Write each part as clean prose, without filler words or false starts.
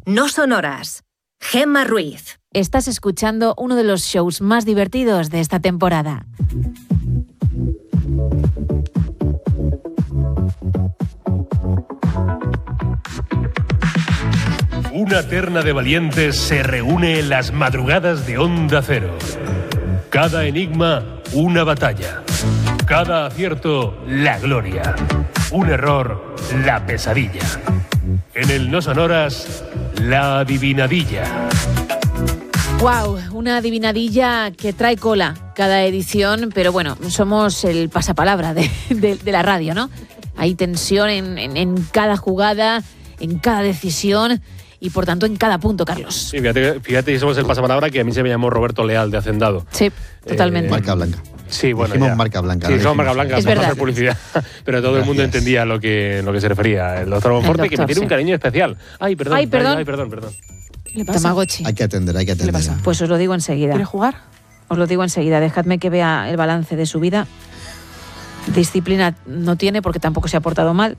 No Sonoras. Gemma Ruiz. Estás escuchando uno de los shows más divertidos de esta temporada. Una terna de valientes se reúne en las madrugadas de Onda Cero. Cada enigma, una batalla. Cada acierto, la gloria. Un error, la pesadilla. En el No Sonoras, la adivinadilla. ¡Wow! Una adivinadilla que trae cola cada edición, pero bueno, somos el pasapalabra de la radio, ¿no? Hay tensión en cada jugada, en cada decisión y por tanto en cada punto, Carlos. Sí, fíjate, somos el pasapalabra que a mí se me llamó Roberto Leal de Hacendado. Sí, totalmente. Marca blanca. Sí, bueno, dijimos ya. marca blanca. Sí, dijimos marca blanca, es para verdad. hacer publicidad. Pero todo el mundo entendía lo que se refería. El doctor Monforte, que me tiene un cariño especial. Ay, perdón. Ay, perdón. Ay, perdón. ¿Qué le pasa? Tamagotchi. Hay que atender. ¿Qué le pasa? Pues os lo digo enseguida. ¿Quiere jugar? Os lo digo enseguida. Dejadme que vea el balance de su vida. Disciplina no tiene porque tampoco se ha portado mal.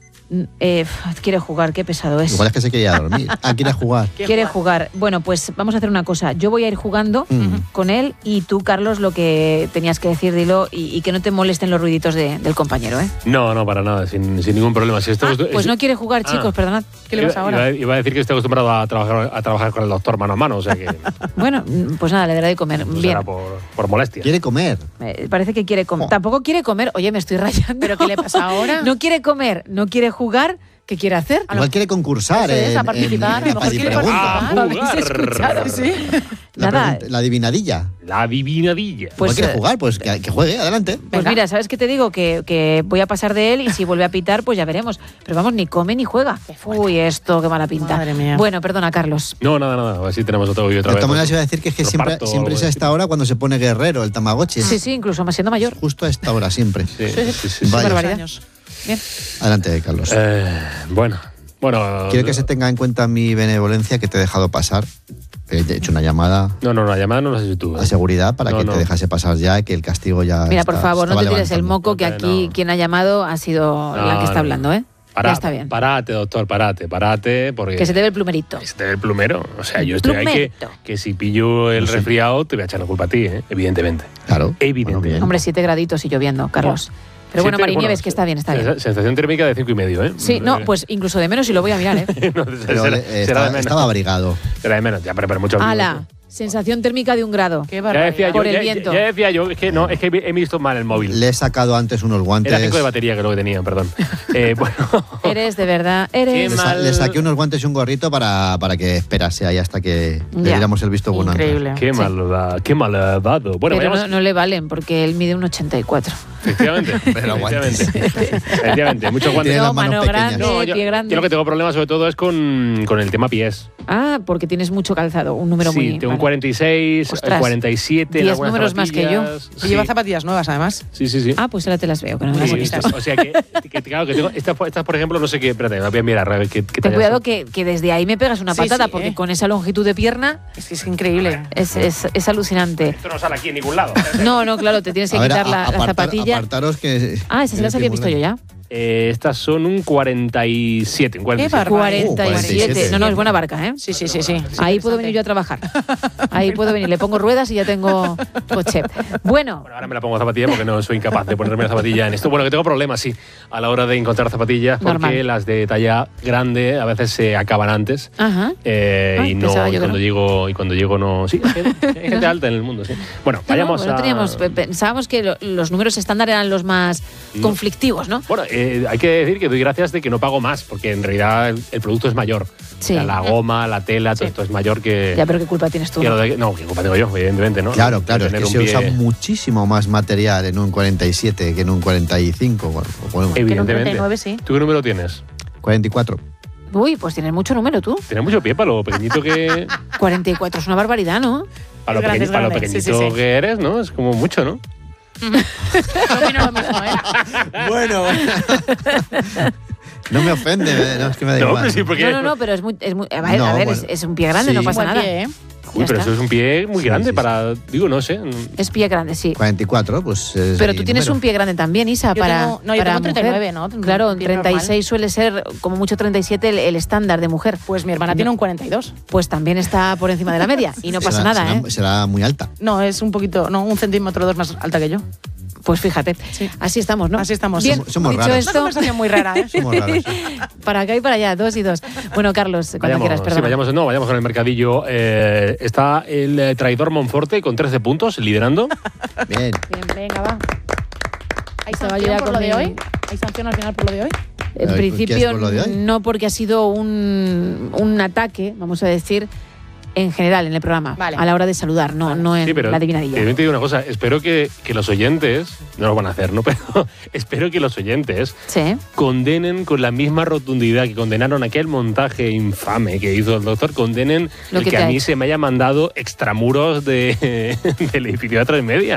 Quiere jugar, qué pesado es. Igual es que se quería dormir. Quiere jugar. Quiere jugar. Bueno, pues vamos a hacer una cosa. Yo voy a ir jugando con él y tú, Carlos, lo que tenías que decir, dilo, y que no te molesten los ruiditos del compañero, ¿eh? No, para nada, sin ningún problema. Si pues no quiere jugar, chicos, perdonad. ¿Qué le pasa ahora? Iba a decir que estoy acostumbrado a trabajar con el doctor mano a mano, o sea que... Bueno, pues nada, le daré de comer. Pues bien. será por molestia. Quiere comer. Parece que quiere comer. Tampoco quiere comer. Oye, me estoy rayando. ¿Pero qué le pasa ahora? No quiere comer, no quiere jugar. ¿Qué quiere hacer? Igual quiere concursar. A participar. A lo mejor quiere participar. ¿Habéis escuchado? Sí. Nada. La adivinadilla. La adivinadilla. Pues quiere jugar, pues que juegue, adelante. Pues Venga. mira, ¿sabes qué te digo? Que voy a pasar de él y si vuelve a pitar, pues ya veremos. Pero vamos, ni come ni juega. Uy, esto, qué mala pinta. Madre mía. Bueno, perdona, Carlos. No, nada. Así tenemos otro y otra De vez. todas maneras, iba a decir que es que Otro siempre parto o es algo a esta hora cuando se pone guerrero el Tamagotchi. Sí, incluso más siendo mayor. Justo a esta hora, siempre. Sí. Vaya. barbaridad. Años. Bien. Adelante, Carlos. Bueno. Quiero que se tenga en cuenta mi benevolencia que te he dejado pasar. Te he hecho una llamada No, la llamada no la has hecho tú. a seguridad para No, que no. te dejase pasar ya, que el castigo ya. Mira, por favor, no te tires el moco, que No. aquí quien ha llamado ha sido la que está hablando, ¿eh? Ya está bien. Parate, doctor, parate, porque... Que se te ve el plumerito. Que se te ve el plumero. O sea, yo estoy ahí Plumerito. que si pillo el resfriado te voy a echar la culpa a ti, evidentemente. Claro. Evidentemente. Bueno, bien. Hombre, 7 graditos y lloviendo, Carlos. Pero bueno, Marinieves, que está bien, está bien. Sensación térmica de 5,5, ¿eh? Sí, no, pues incluso de menos y lo voy a mirar, ¿eh? No, Pero será de menos. estaba abrigado. Será de menos, ya, pero mucho. Ala, sensación térmica de 1 grado. Qué Ya barbaridad. decía yo, Por el viento. ya decía yo, es que he visto mal el móvil. Le he sacado antes unos guantes. Era 5 de batería que lo que tenía, perdón. Bueno. Eres, de verdad, eres. Qué mal. Le saqué unos guantes y un gorrito para que esperase ahí hasta que le Ya. diéramos el visto bueno. Increíble. Qué malvado. Bueno, Pero vayamos. no le valen porque él mide un 84. Efectivamente. Pero aguantes. Efectivamente, muchos guantes. Tiene No, las manos mano pequeñas. grande, No, pie grande. yo lo que tengo problemas sobre todo es con el tema pies. Ah, porque tienes mucho calzado, un número Sí, muy... tengo un vale. 46, Ostras, 47. 10 algunas números más que yo. zapatillas. Y lleva zapatillas nuevas, además. Sí. Ah, pues ahora te las veo, que no me las he Sí, visto. o sea que claro, que tengo estas, por ejemplo, no sé qué. Espérate, me voy a mirar a ver qué Ten tallas cuidado son. que desde ahí me pegas una Sí, patada, sí, porque con esa longitud de pierna Es que es increíble. es alucinante. Esto no sale aquí en ningún lado. No, claro, te tienes que A ver, quitar la zapatilla. Apartaros que. Ah, esas se las había visto yo ya. Estas son un 47. Un 47. Qué barbaridad. 47. 47. No, es buena barca, ¿eh? Sí. Ahí puedo venir yo a trabajar. Ahí puedo venir. Le pongo ruedas y ya tengo coche. Bueno, Bueno, ahora me la pongo zapatilla porque no soy incapaz de ponerme la zapatilla en esto. Bueno, que tengo problemas, sí, a la hora de encontrar zapatillas porque Normal. las de talla grande a veces se acaban antes. ajá. Y pensaba yo que cuando llego no. Sí, hay gente alta en el mundo, sí. Bueno, vayamos a. Pensábamos que los números estándar eran los más conflictivos, ¿no? Bueno, hay que decir que doy gracias de que no pago más, porque en realidad el producto es mayor. Sí. O sea, la goma, la tela, todo esto es mayor que. Ya, pero ¿qué culpa tienes tú? que lo de- no, ¿qué culpa tengo yo? Evidentemente, ¿no? Claro, De es tener que un se usa pie- muchísimo más material en un 47 que en un 45. Bueno, Evidentemente. 39, sí. ¿Tú qué número tienes? 44. Uy, pues tienes mucho número tú. Tienes mucho pie para lo pequeñito que. 44 es una barbaridad, ¿no? Para lo, Es grande, es para lo grande. pequeñito Sí. que eres, ¿no? Es como mucho, ¿no? Yo opino lo mismo, ¿eh? Bueno. No me ofende, no es que me da No, igual. pero sí, porque. No, pero es muy... a ver, No, a ver, bueno. es un pie grande, Sí. no pasa Buen nada. pie, ¿eh? Uy, pero eso es un pie muy grande para, digo, no sé. Es pie grande, sí. 44, pues pero tú tienes un pie grande también, Isa, Yo tengo 39, ¿no? Claro, 36 suele ser, como mucho 37, el estándar de mujer. Pues mi hermana tiene un 42. Pues también está por encima de la media y no pasa nada, ¿eh? Será muy alta. No, es un poquito, no, 1 centímetro o 2 más alta que yo. Pues fíjate, así estamos, ¿no? Así estamos. Bien, somos dicho raros. esto, Una conversación muy rara, ¿eh? Somos raros. Para acá y para allá, 2 y 2. Bueno, Carlos, cuando quieras, perdón. Vayamos con el mercadillo. Está el traidor Monforte con 13 puntos, liderando. Bien. Bien, venga, va. ¿Hay Se va sanción ya por con lo de mi- hoy? ¿Hay sanción al final por lo de hoy? En ¿Qué principio, es por lo de hoy? no, porque ha sido un ataque, vamos a decir, en general en el programa, Vale. a la hora de saludar, no en Sí, pero la adivinadilla. te digo una cosa, espero que los oyentes, no lo van a hacer, ¿no? Pero espero que los oyentes Sí. condenen con la misma rotundidad que condenaron aquel montaje infame que hizo el doctor, condenen Lo el que que te a ha mí hecho. se me haya mandado extramuros del edificio de 3 Media.